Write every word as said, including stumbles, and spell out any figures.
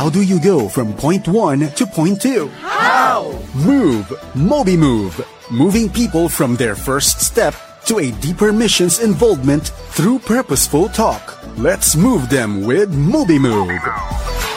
How do you go from point one to point two? How? Move, Moby Move, moving people from their first step to a deeper mission's involvement through purposeful talk. Let's move them with Moby Move.